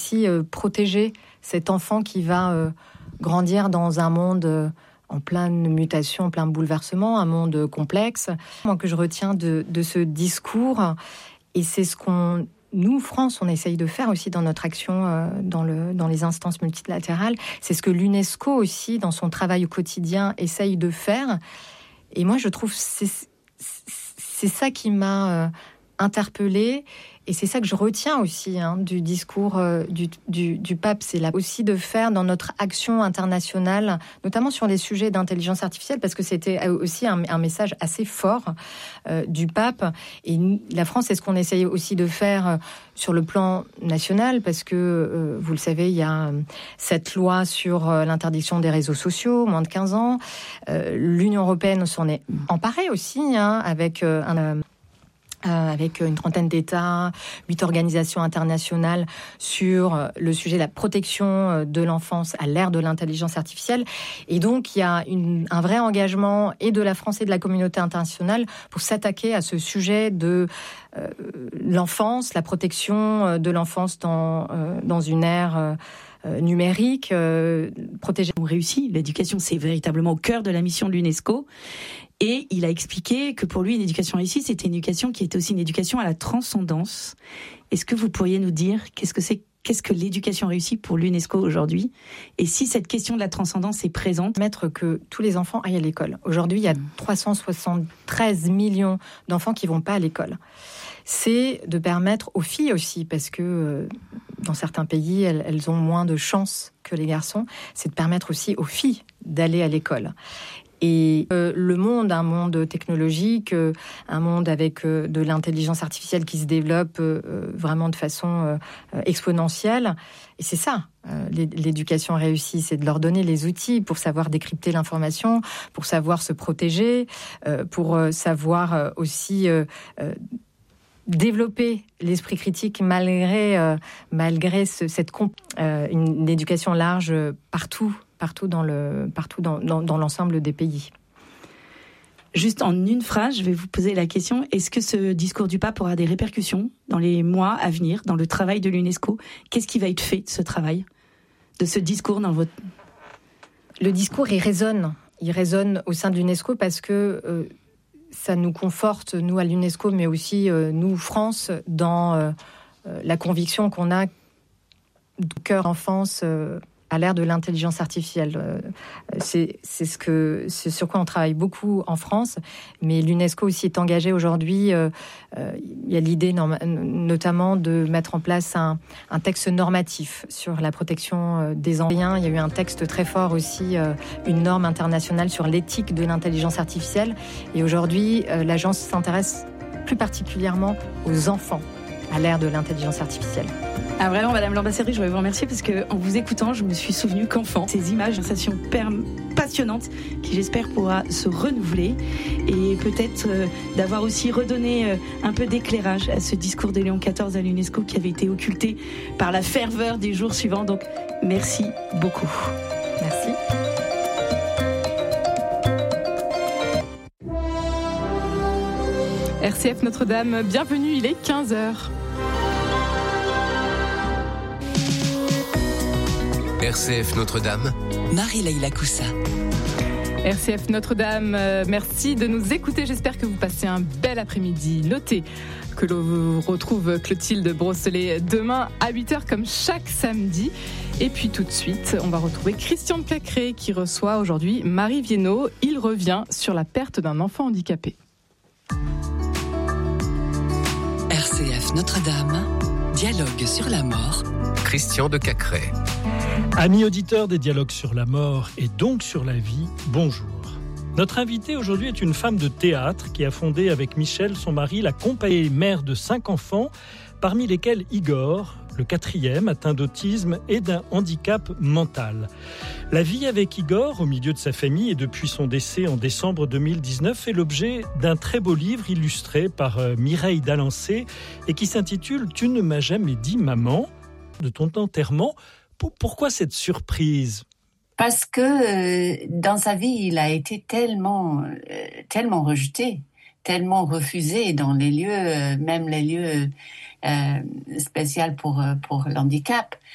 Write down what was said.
aussi protéger cet enfant qui va grandir dans un monde en pleine mutation, en plein bouleversement, un monde complexe. Moi, que je retiens de ce discours, et c'est ce nous, France, on essaye de faire aussi dans notre action dans les instances multilatérales, c'est ce que l'UNESCO aussi, dans son travail au quotidien, essaye de faire. Et moi, je trouve c'est ça qui m'a interpellée. Et c'est ça que je retiens aussi du discours du pape, c'est là aussi de faire dans notre action internationale, notamment sur les sujets d'intelligence artificielle, parce que c'était aussi un message assez fort du pape. Et la France, c'est ce qu'on essaye aussi de faire sur le plan national, parce que, vous le savez, il y a cette loi sur l'interdiction des réseaux sociaux, moins de 15 ans. L'Union européenne s'en est emparée aussi, avec une trentaine d'États, 8 organisations internationales sur le sujet de la protection de l'enfance à l'ère de l'intelligence artificielle. Et donc, il y a un vrai engagement et de la France et de la communauté internationale pour s'attaquer à ce sujet de l'enfance, la protection de l'enfance dans une ère numérique, protégée. On réussit. L'éducation, c'est véritablement au cœur de la mission de l'UNESCO. Et il a expliqué que pour lui, une éducation réussie, c'était une éducation qui était aussi une éducation à la transcendance. Est-ce que vous pourriez nous dire qu'est-ce que l'éducation réussie pour l'UNESCO aujourd'hui? Et si cette question de la transcendance est présente? Permettre que tous les enfants aillent à l'école. Aujourd'hui, il y a 373 millions d'enfants qui ne vont pas à l'école. C'est de permettre aux filles aussi, parce que dans certains pays, elles ont moins de chances que les garçons, c'est de permettre aussi aux filles d'aller à l'école. Et le monde, un monde technologique, un monde avec de l'intelligence artificielle qui se développe vraiment de façon exponentielle. Et c'est ça, l'éducation réussie, c'est de leur donner les outils pour savoir décrypter l'information, pour savoir se protéger, pour savoir aussi développer l'esprit critique malgré une éducation large partout dans l'ensemble des pays. Juste en une phrase, je vais vous poser la question, est-ce que ce discours du pape aura des répercussions dans les mois à venir, dans le travail de l'UNESCO? Qu'est-ce qui va être fait de ce travail, de ce discours dans votre... Le discours, il résonne au sein de l'UNESCO parce que ça nous conforte, nous à l'UNESCO, mais aussi nous, France, dans la conviction qu'on a de cœur enfance à l'ère de l'intelligence artificielle. C'est sur quoi on travaille beaucoup en France, mais l'UNESCO aussi est engagée aujourd'hui. Il y a l'idée notamment de mettre en place un texte normatif sur la protection des enfants. Il y a eu un texte très fort aussi, une norme internationale sur l'éthique de l'intelligence artificielle. Et aujourd'hui, l'agence s'intéresse plus particulièrement aux enfants à l'ère de l'intelligence artificielle. Ah vraiment, Madame l'ambassadrice, je voudrais vous remercier parce qu'en vous écoutant, je me suis souvenu qu'enfant, ces images, sensations passionnantes qui j'espère pourra se renouveler et peut-être d'avoir aussi redonné un peu d'éclairage à ce discours de Léon XIV à l'UNESCO qui avait été occulté par la ferveur des jours suivants. Donc merci beaucoup. Merci. RCF Notre-Dame, bienvenue, il est 15h. RCF Notre-Dame, Marie-Leïla Coussa. RCF Notre-Dame, merci de nous écouter. J'espère que vous passez un bel après-midi. Notez que l'on vous retrouve Clotilde Brosselet demain à 8h comme chaque samedi. Et puis tout de suite, on va retrouver Christian de Cacré qui reçoit aujourd'hui Marie Viennot. Il revient sur la perte d'un enfant handicapé. RCF Notre-Dame, dialogue sur la mort. Christian de Cacré. Amis auditeurs des dialogues sur la mort et donc sur la vie, bonjour. Notre invitée aujourd'hui est une femme de théâtre qui a fondé avec Michel, son mari, la compagnie, mère de 5 enfants, parmi lesquels Igor, le 4e, atteint d'autisme et d'un handicap mental. La vie avec Igor, au milieu de sa famille et depuis son décès en décembre 2019, fait l'objet d'un très beau livre illustré par Mireille Dalancé et qui s'intitule « Tu ne m'as jamais dit maman » de ton enterrement. Pourquoi cette surprise ? Parce que dans sa vie, il a été tellement rejeté, tellement refusé dans les lieux, même les lieux spéciaux pour l'handicap.